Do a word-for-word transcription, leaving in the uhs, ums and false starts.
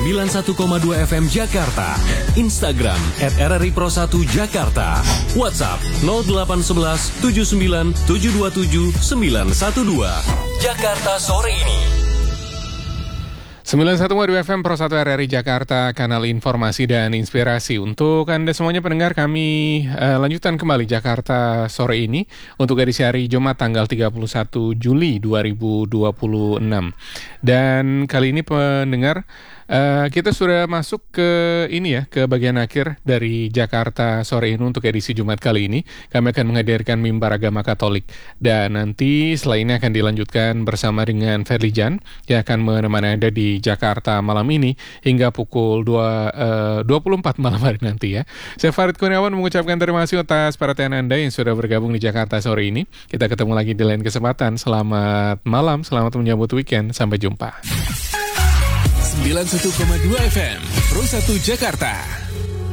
sembilan puluh satu koma dua F M Jakarta, Instagram at R R I Pro satu Jakarta, WhatsApp nol delapan satu satu tujuh sembilan tujuh dua tujuh sembilan satu dua. Jakarta sore ini. sembilan puluh satu koma dua F M Pro satu R R I Jakarta, kanal informasi dan inspirasi. Untuk Anda semuanya pendengar, kami uh, lanjutkan kembali Jakarta sore ini untuk edisi hari Jumat tanggal tiga puluh satu Juli dua ribu dua puluh enam. Dan kali ini pendengar, Uh, kita sudah masuk ke ini ya, ke bagian akhir dari Jakarta sore ini untuk edisi Jumat kali ini. Kami akan menghadirkan mimbar agama Katolik. Dan nanti setelah ini akan dilanjutkan bersama dengan Ferlijan yang akan menemani Anda di Jakarta malam ini hingga pukul dua, uh, dua puluh empat malam hari nanti ya. Saya Farid Kurniawan mengucapkan terima kasih atas perhatian Anda yang sudah bergabung di Jakarta sore ini. Kita ketemu lagi di lain kesempatan. Selamat malam, selamat menyambut weekend. Sampai jumpa. sembilan puluh satu koma dua F M Pro satu Jakarta.